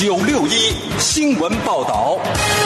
961新闻报道。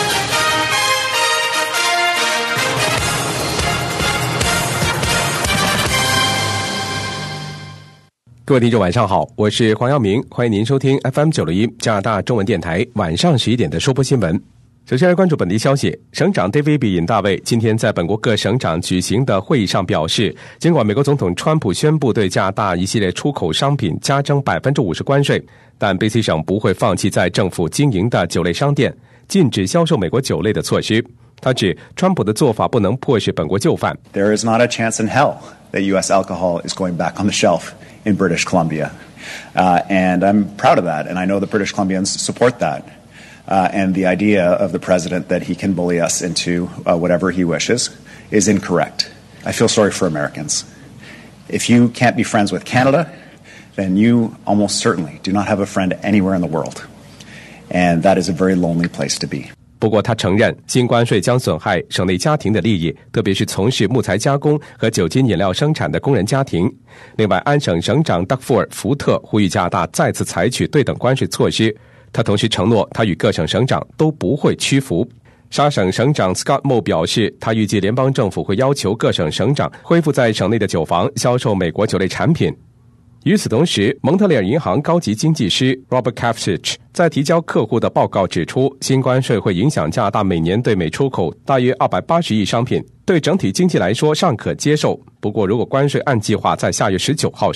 各位听众晚上好，我是黄耀明，欢迎您收听 FM961 加拿大中文电台晚上11点的收播新闻。首先来关注本地消息，省长 David 尹大卫今天在本国各省长举行的会议上表示，尽管美国总统川普宣布对加拿大一系列出口商品加征 50% 关税，但 BC 省不会放弃在政府经营的酒类商店禁止销售美国酒类的措施。他指川普的做法不能迫使本国就范。 There is not a chance in hell that U.S. alcohol is going back on the shelf in British Columbia. And I'm proud of that, and I know the British Columbians support that.And the idea of the president that he can bully us into whatever he wishes is incorrect. I feel sorry for Americans. If you can't be friends with Canada, then you almost certainly do not have a friend anywhere in the world. And that is a very lonely place to be. 不过他承认新关税将损害省内家庭的利益，特别是从事木材加工和酒精饮料生产的工人家庭。另外，安省省长 Doug Ford 福特呼吁加拿大再次采取对等关税措施。他同时承诺他与各省省长都不会屈服。沙省省长 Scott Moe 表示，他预计联邦政府会要求各省省长恢复在省内的酒房销售美国酒类产品。与此同时，蒙特利尔银行高级经济师 Robert Kafsich 在提交客户的报告指出，新关税会影响加拿大每年对美出口大约280亿商品，对整体经济来说尚可接受。不过，如果关税按计划在下月19号